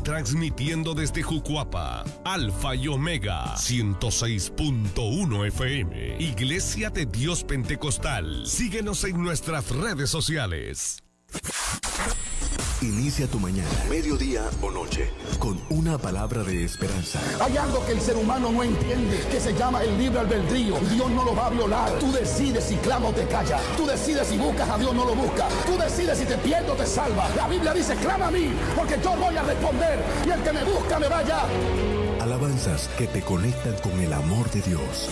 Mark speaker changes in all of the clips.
Speaker 1: transmitiendo desde Jucuapa, Alfa y Omega, 106.1 FM, Iglesia de Dios Pentecostal. Síguenos en nuestras redes sociales.
Speaker 2: Inicia tu mañana, mediodía o noche, con una palabra de esperanza.
Speaker 3: Hay algo que el ser humano no entiende, que se llama el libre albedrío. Dios no lo va a violar. Tú decides si clama o te calla. Tú decides si buscas a Dios o no lo buscas. Tú decides si te pierdes o te salva. La Biblia dice, clama a mí, porque yo voy a responder. Y el que me busca me vaya.
Speaker 2: Alabanzas que te conectan con el amor de Dios.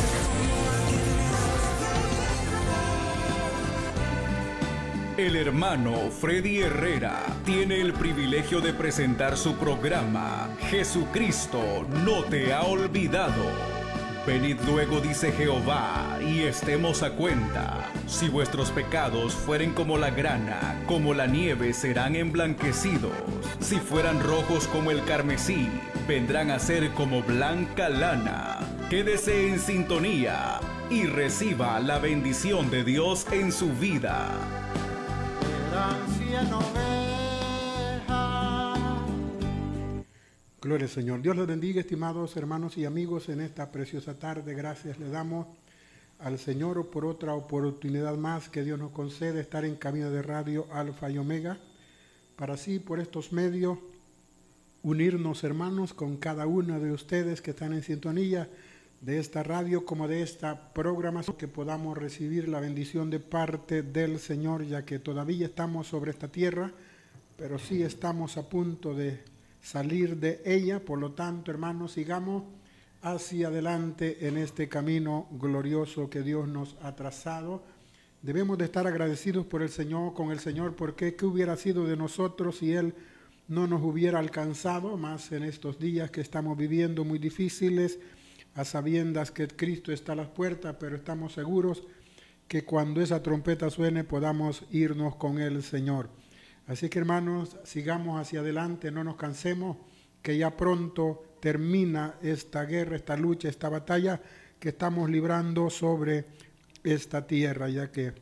Speaker 4: El hermano Freddy Herrera tiene el privilegio de presentar su programa Jesucristo no te ha olvidado. Venid luego, dice Jehová, y estemos a cuenta. Si vuestros pecados fueren como la grana, como la nieve serán emblanquecidos. Si fueran rojos como el carmesí, vendrán a ser como blanca lana. Quédese en sintonía y reciba la bendición de Dios en su vida.
Speaker 5: Gloria al Señor. Dios les bendiga, estimados hermanos y amigos, en esta preciosa tarde. Gracias le damos al Señor por otra oportunidad más que Dios nos concede estar en cabina de radio Alfa y Omega, para así por estos medios unirnos, hermanos, con cada uno de ustedes que están en sintonía de esta radio como de esta programación, que podamos recibir la bendición de parte del Señor, ya que todavía estamos sobre esta tierra, pero sí estamos a punto de salir de ella. Por lo tanto, hermanos, sigamos hacia adelante en este camino glorioso que Dios nos ha trazado. Debemos de estar agradecidos por el Señor, con el Señor, porque ¿qué hubiera sido de nosotros si Él no nos hubiera alcanzado? Más en estos días que estamos viviendo muy difíciles, a sabiendas que Cristo está a las puertas, pero estamos seguros que cuando esa trompeta suene podamos irnos con el Señor. Así que, hermanos, sigamos hacia adelante, no nos cansemos, que ya pronto termina esta guerra, esta lucha, esta batalla que estamos librando sobre esta tierra, ya que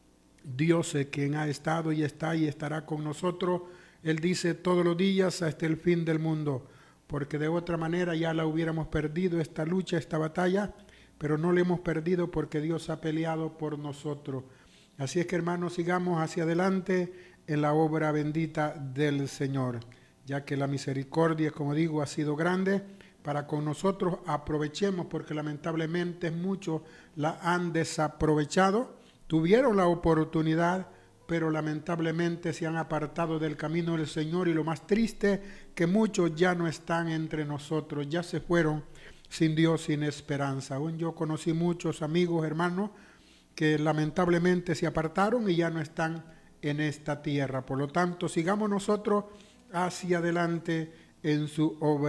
Speaker 5: Dios es quien ha estado y está y estará con nosotros. Él dice todos los días hasta el fin del mundo, porque de otra manera ya la hubiéramos perdido esta lucha, esta batalla, pero no la hemos perdido porque Dios ha peleado por nosotros. Así es que, hermanos, sigamos hacia adelante en la obra bendita del Señor, ya que la misericordia, como digo, ha sido grande para con nosotros. Aprovechemos, porque lamentablemente muchos la han desaprovechado, tuvieron la oportunidad, pero lamentablemente se han apartado del camino del Señor, y lo más triste, que muchos ya no están entre nosotros, ya se fueron sin Dios, sin esperanza. Aún yo conocí muchos amigos, hermanos, que lamentablemente se apartaron y ya no están en esta tierra. Por lo tanto, sigamos nosotros hacia adelante en su obra.